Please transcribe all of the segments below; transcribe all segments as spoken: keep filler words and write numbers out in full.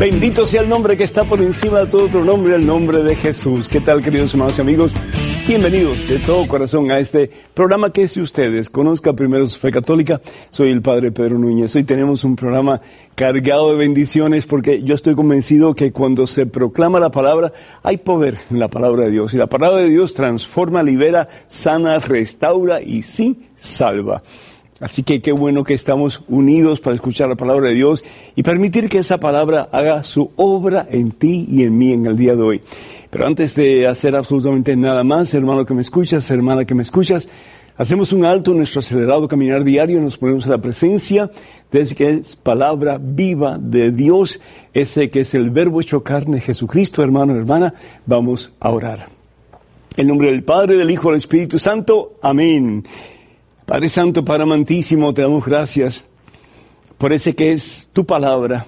Bendito sea el nombre que está por encima de todo otro nombre, el nombre de Jesús. ¿Qué tal, queridos hermanos y amigos? Bienvenidos de todo corazón a este programa que, si ustedes conozcan primero su fe católica, soy el Padre Pedro Núñez. Hoy tenemos un programa cargado de bendiciones porque yo estoy convencido que cuando se proclama la palabra, hay poder en la palabra de Dios. Y la palabra de Dios transforma, libera, sana, restaura y sí, salva. Así que qué bueno que estamos unidos para escuchar la palabra de Dios y permitir que esa palabra haga su obra en ti y en mí en el día de hoy. Pero antes de hacer absolutamente nada más, hermano que me escuchas, hermana que me escuchas, hacemos un alto en nuestro acelerado caminar diario y nos ponemos a la presencia de ese que es palabra viva de Dios, ese que es el verbo hecho carne, Jesucristo, hermano, hermana. Vamos a orar. En nombre del Padre, del Hijo y del Espíritu Santo. Amén. Padre Santo, Padre amantísimo, te damos gracias por ese que es tu palabra,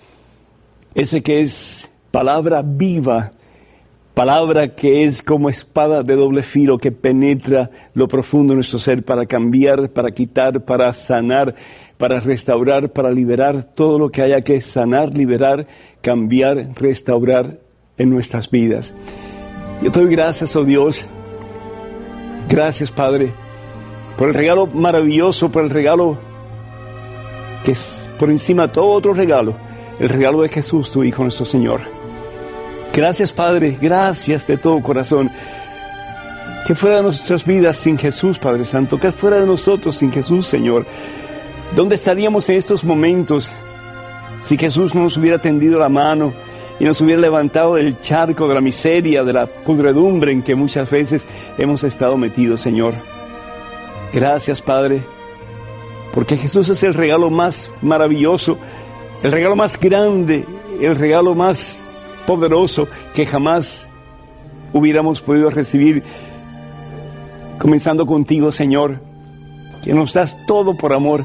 ese que es palabra viva, palabra que es como espada de doble filo que penetra lo profundo de nuestro ser para cambiar, para quitar, para sanar, para restaurar, para liberar todo lo que haya que sanar, liberar, cambiar, restaurar en nuestras vidas. Yo te doy gracias, oh Dios, gracias, Padre, por el regalo maravilloso, por el regalo que es por encima de todo otro regalo, el regalo de Jesús, tu Hijo, nuestro Señor. Gracias, Padre, gracias de todo corazón. Que fuera de nuestras vidas sin Jesús, Padre Santo, que fuera de nosotros sin Jesús, Señor. ¿Dónde estaríamos en estos momentos si Jesús no nos hubiera tendido la mano y nos hubiera levantado del charco de la miseria, de la pudredumbre en que muchas veces hemos estado metidos, Señor? Gracias, Padre, porque Jesús es el regalo más maravilloso, el regalo más grande, el regalo más poderoso que jamás hubiéramos podido recibir, comenzando contigo, Señor, que nos das todo por amor,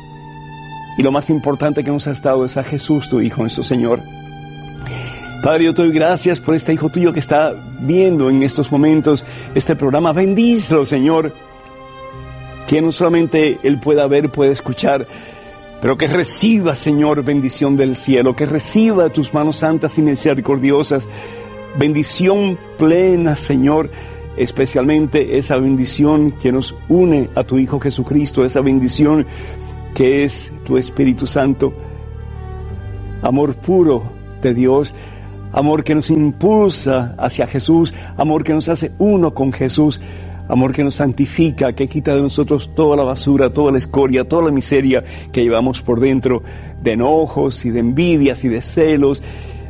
y lo más importante que nos has dado es a Jesús, tu Hijo, nuestro Señor. Padre, yo te doy gracias por este hijo tuyo que está viendo en estos momentos este programa. Bendícelo, Señor, que no solamente él pueda ver, pueda escuchar, pero que reciba, Señor, bendición del cielo, que reciba de tus manos santas y misericordiosas, bendición plena, Señor, especialmente esa bendición que nos une a tu Hijo Jesucristo, esa bendición que es tu Espíritu Santo, amor puro de Dios, amor que nos impulsa hacia Jesús, amor que nos hace uno con Jesús, amor que nos santifica, que quita de nosotros toda la basura, toda la escoria, toda la miseria que llevamos por dentro, de enojos y de envidias y de celos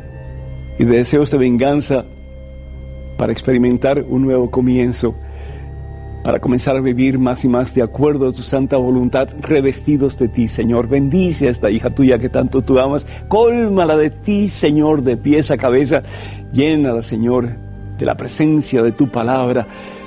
y de deseos de venganza, para experimentar un nuevo comienzo, para comenzar a vivir más y más de acuerdo a tu santa voluntad, revestidos de ti, Señor. Bendice a esta hija tuya que tanto tú amas, cólmala de ti, Señor, de pies a cabeza, llénala, Señor, de la presencia de tu palabra,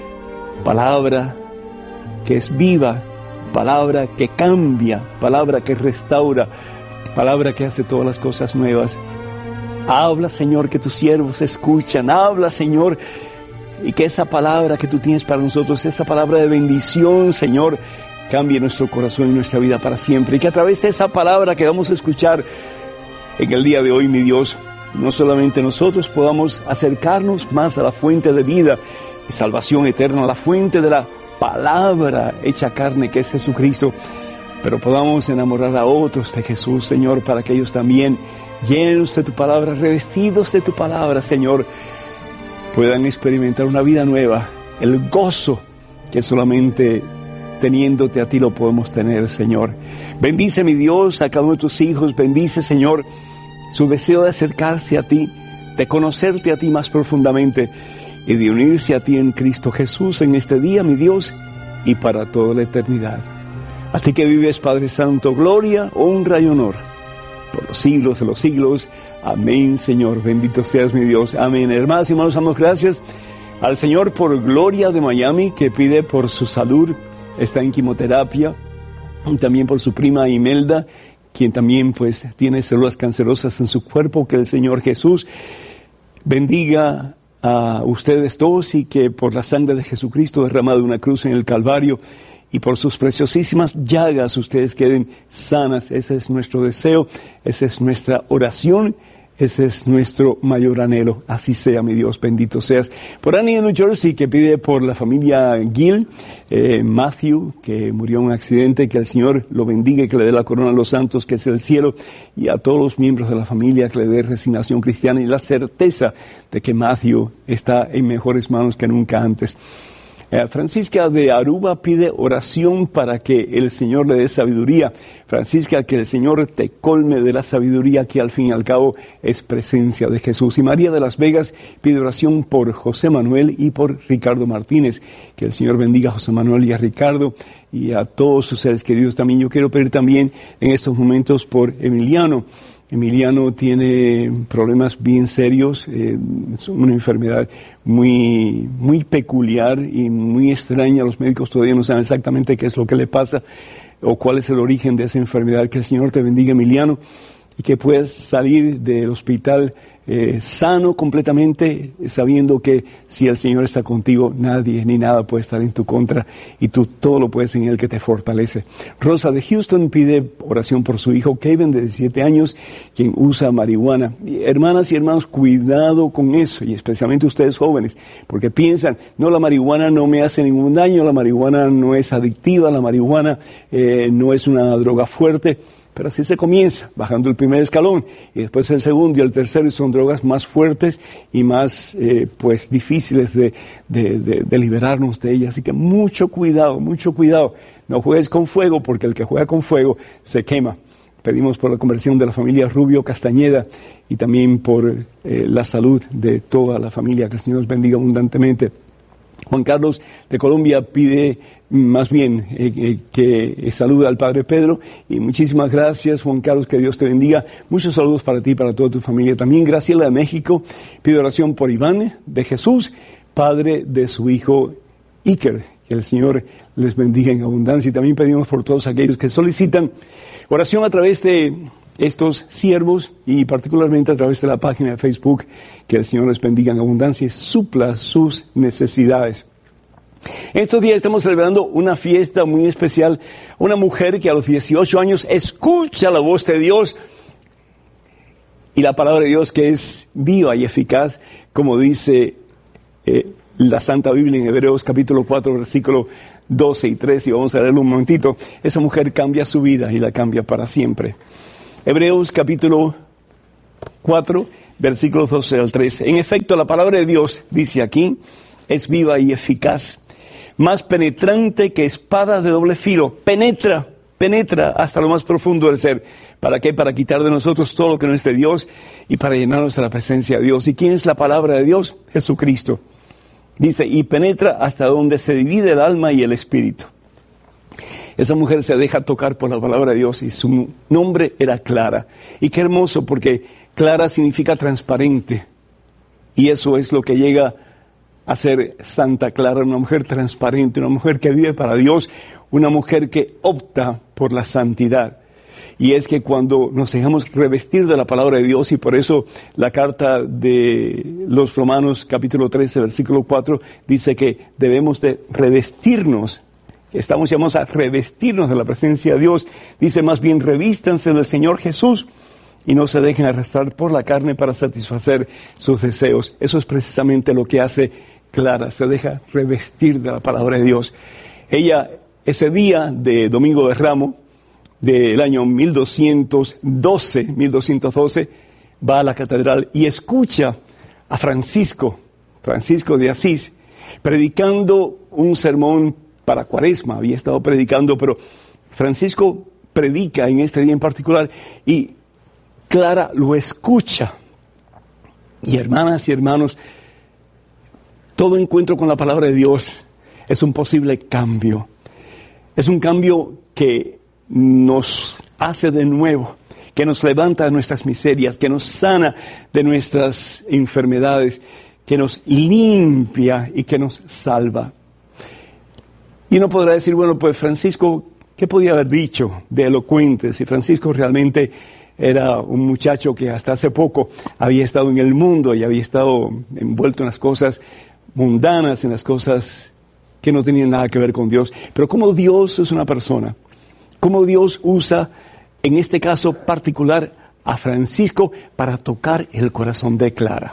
palabra que es viva, palabra que cambia, palabra que restaura, palabra que hace todas las cosas nuevas. Habla, Señor, que tus siervos escuchan. Habla, Señor, y que esa palabra que tú tienes para nosotros, esa palabra de bendición, Señor, cambie nuestro corazón y nuestra vida para siempre. Y que a través de esa palabra que vamos a escuchar en el día de hoy, mi Dios, no solamente nosotros podamos acercarnos más a la fuente de vida y salvación eterna, la fuente de la palabra hecha carne que es Jesucristo, pero podamos enamorar a otros de Jesús, Señor, para que ellos también, llenos de tu palabra, revestidos de tu palabra, Señor, puedan experimentar una vida nueva, el gozo que solamente teniéndote a ti lo podemos tener, Señor. Bendice, mi Dios, a cada uno de tus hijos. Bendice, Señor, su deseo de acercarse a ti, de conocerte a ti más profundamente y de unirse a ti en Cristo Jesús en este día, mi Dios, y para toda la eternidad. A ti que vives, Padre Santo, gloria, honra y honor por los siglos de los siglos. Amén, Señor. Bendito seas, mi Dios. Amén. Hermanas y hermanos, damos gracias al Señor por Gloria de Miami, que pide por su salud, está en quimioterapia, y también por su prima Imelda, quien también pues tiene células cancerosas en su cuerpo. Que el Señor Jesús bendiga a ustedes todos y que por la sangre de Jesucristo derramada de una cruz en el Calvario y por sus preciosísimas llagas ustedes queden sanas. Ese es nuestro deseo, esa es nuestra oración Ese es nuestro mayor anhelo. Así sea, mi Dios, bendito seas. Por Annie de New Jersey, que pide por la familia Gill, eh, Matthew, que murió en un accidente, que el Señor lo bendiga y que le dé la corona a los santos, que es el cielo, y a todos los miembros de la familia, que le dé resignación cristiana y la certeza de que Matthew está en mejores manos que nunca antes. Eh, Francisca de Aruba pide oración para que el Señor le dé sabiduría. Francisca, que el Señor te colme de la sabiduría que al fin y al cabo es presencia de Jesús. Y María de Las Vegas pide oración por José Manuel y por Ricardo Martínez. Que el Señor bendiga a José Manuel y a Ricardo y a todos sus seres queridos también. Yo quiero pedir también en estos momentos por Emiliano. Emiliano tiene problemas bien serios, eh, es una enfermedad muy, muy peculiar y muy extraña. Los médicos todavía no saben exactamente qué es lo que le pasa o cuál es el origen de esa enfermedad. Que el Señor te bendiga, Emiliano, y que puedas salir del hospital eh, sano completamente, sabiendo que si el Señor está contigo, nadie ni nada puede estar en tu contra y tú todo lo puedes en Él que te fortalece. Rosa de Houston pide oración por su hijo Kevin, de diecisiete años, quien usa marihuana. Y, hermanas y hermanos, cuidado con eso, y especialmente ustedes jóvenes, porque piensan, no, la marihuana no me hace ningún daño, la marihuana no es adictiva, la marihuana eh, no es una droga fuerte. Pero así se comienza, bajando el primer escalón, y después el segundo y el tercero, y son drogas más fuertes y más eh, pues difíciles de, de, de, de liberarnos de ellas. Así que mucho cuidado, mucho cuidado. No juegues con fuego, porque el que juega con fuego se quema. Pedimos por la conversión de la familia Rubio Castañeda y también por eh, la salud de toda la familia. Que el Señor nos bendiga abundantemente. Juan Carlos de Colombia pide más bien eh, eh, que saluda al Padre Pedro, y muchísimas gracias, Juan Carlos, que Dios te bendiga. Muchos saludos para ti y para toda tu familia. También Graciela de México pide oración por Iván de Jesús, padre de su hijo Iker. Que el Señor les bendiga en abundancia. Y también pedimos por todos aquellos que solicitan oración a través de estos siervos y particularmente a través de la página de Facebook. Que el Señor les bendiga en abundancia y supla sus necesidades. Estos días estamos celebrando una fiesta muy especial. Una mujer que a los dieciocho años escucha la voz de Dios y la palabra de Dios, que es viva y eficaz, como dice eh, la Santa Biblia en Hebreos capítulo cuatro, versículo doce y trece, y vamos a leerlo un momentito. Esa mujer cambia su vida y la cambia para siempre. Hebreos capítulo cuatro, versículos doce al trece. En efecto, la palabra de Dios, dice aquí, es viva y eficaz, más penetrante que espada de doble filo. Penetra, penetra hasta lo más profundo del ser. ¿Para qué? Para quitar de nosotros todo lo que no es de Dios y para llenarnos de la presencia de Dios. ¿Y quién es la palabra de Dios? Jesucristo. Dice, y penetra hasta donde se divide el alma y el espíritu. Esa mujer se deja tocar por la palabra de Dios y su nombre era Clara. Y qué hermoso, porque Clara significa transparente. Y eso es lo que llega a ser Santa Clara, una mujer transparente, una mujer que vive para Dios, una mujer que opta por la santidad. Y es que cuando nos dejamos revestir de la palabra de Dios, y por eso la carta de los Romanos capítulo trece, versículo cuatro, dice que debemos de revestirnos, estamos llamados a revestirnos de la presencia de Dios. Dice más bien, revístanse del Señor Jesús y no se dejen arrastrar por la carne para satisfacer sus deseos. Eso es precisamente lo que hace Clara, se deja revestir de la palabra de Dios. Ella, ese día de Domingo de Ramos, del año mil doscientos doce, va a la catedral y escucha a Francisco, Francisco de Asís, predicando un sermón para Cuaresma. Había estado predicando, pero Francisco predica en este día en particular y Clara lo escucha. Y hermanas y hermanos, todo encuentro con la palabra de Dios es un posible cambio. Es un cambio que nos hace de nuevo, que nos levanta de nuestras miserias, que nos sana de nuestras enfermedades, que nos limpia y que nos salva. Y uno podrá decir, bueno, pues Francisco, ¿qué podía haber dicho de elocuente? Si Francisco realmente era un muchacho que hasta hace poco había estado en el mundo y había estado envuelto en las cosas mundanas, en las cosas que no tenían nada que ver con Dios. Pero como Dios es una persona, cómo Dios usa, en este caso particular, a Francisco para tocar el corazón de Clara.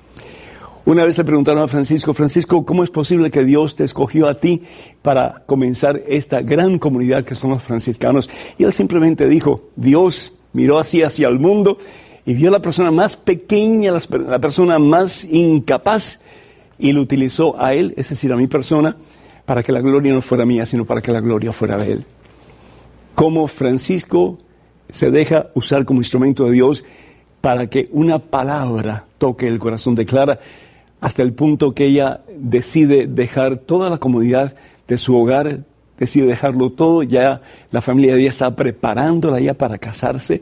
Una vez le preguntaron a Francisco, Francisco, ¿cómo es posible que Dios te escogió a ti para comenzar esta gran comunidad que son los franciscanos? Y él simplemente dijo, Dios miró así hacia el mundo y vio a la persona más pequeña, la persona más incapaz, y lo utilizó a él, es decir, a mi persona, para que la gloria no fuera mía, sino para que la gloria fuera de él. Como Francisco se deja usar como instrumento de Dios para que una palabra toque el corazón de Clara, hasta el punto que ella decide dejar toda la comodidad de su hogar, decide dejarlo todo, ya la familia de ella está preparándola ya para casarse,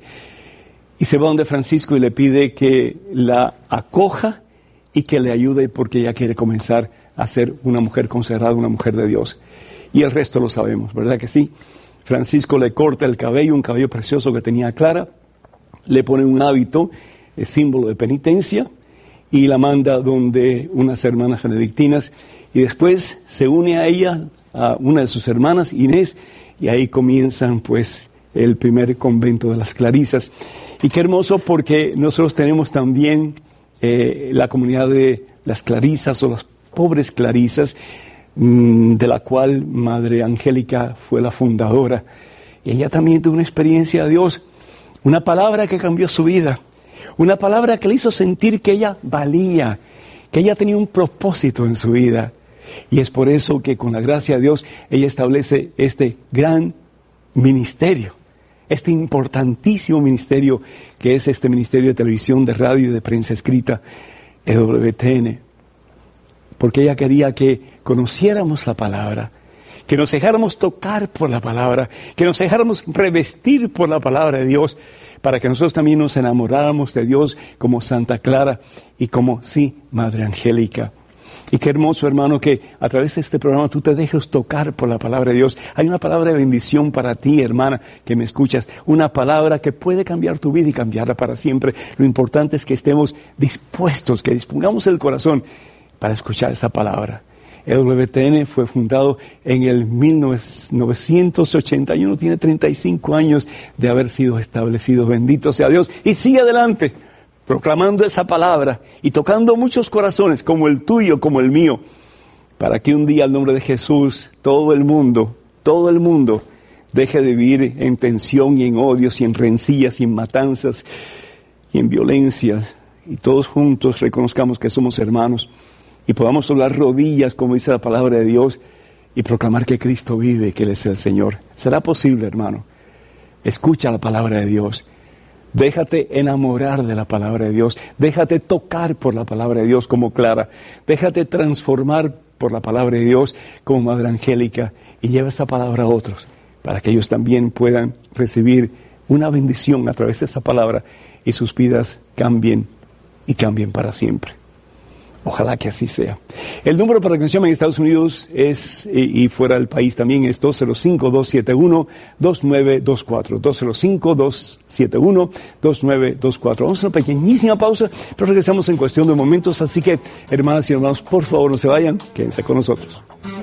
y se va donde Francisco y le pide que la acoja y que le ayude porque ella quiere comenzar a ser una mujer consagrada, una mujer de Dios. Y el resto lo sabemos, ¿verdad que sí? Francisco le corta el cabello, un cabello precioso que tenía Clara, le pone un hábito, el símbolo de penitencia, y la manda donde unas hermanas benedictinas, y después se une a ella, a una de sus hermanas, Inés, y ahí comienzan pues el primer convento de las Clarisas. Y qué hermoso, porque nosotros tenemos también eh, la comunidad de las Clarisas o las pobres Clarisas, mmm, de la cual Madre Angélica fue la fundadora. Y ella también tuvo una experiencia de Dios, una palabra que cambió su vida. Una palabra que le hizo sentir que ella valía, que ella tenía un propósito en su vida. Y es por eso que con la gracia de Dios ella establece este gran ministerio, este importantísimo ministerio que es este ministerio de televisión, de radio y de prensa escrita, E W T N. Porque ella quería que conociéramos la palabra, que nos dejáramos tocar por la palabra, que nos dejáramos revestir por la palabra de Dios, para que nosotros también nos enamoráramos de Dios como Santa Clara y como, sí, Madre Angélica. Y qué hermoso, hermano, que a través de este programa tú te dejes tocar por la palabra de Dios. Hay una palabra de bendición para ti, hermana, que me escuchas. Una palabra que puede cambiar tu vida y cambiarla para siempre. Lo importante es que estemos dispuestos, que dispongamos el corazón para escuchar esa palabra. E W T N fue fundado en el mil novecientos ochenta y uno, tiene treinta y cinco años de haber sido establecido, bendito sea Dios, y sigue adelante, proclamando esa palabra y tocando muchos corazones, como el tuyo, como el mío, para que un día, al nombre de Jesús, todo el mundo, todo el mundo, deje de vivir en tensión y en odios y en rencillas y en matanzas y en violencia, y todos juntos reconozcamos que somos hermanos, y podamos doblar rodillas, como dice la palabra de Dios, y proclamar que Cristo vive, que Él es el Señor. ¿Será posible, hermano? Escucha la palabra de Dios. Déjate enamorar de la palabra de Dios. Déjate tocar por la palabra de Dios como Clara. Déjate transformar por la palabra de Dios como Madre Angélica. Y lleva esa palabra a otros, para que ellos también puedan recibir una bendición a través de esa palabra y sus vidas cambien y cambien para siempre. Ojalá que así sea. El número para que nos llamen en Estados Unidos es, y, y fuera del país también, es dos cero cinco, dos siete uno, dos nueve dos cuatro. dos cero cinco, dos siete uno, dos nueve dos cuatro. Vamos a una pequeñísima pausa, pero regresamos en cuestión de momentos. Así que, hermanas y hermanos, por favor no se vayan, quédense con nosotros.